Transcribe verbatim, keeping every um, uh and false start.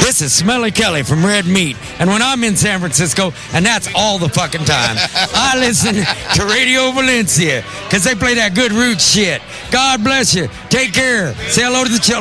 This is Smelly Kelly from Red Meat. And when I'm in San Francisco, and that's all the fucking time, I listen to Radio Valencia because they play that good root shit. God bless you. Take care. Say hello to the children.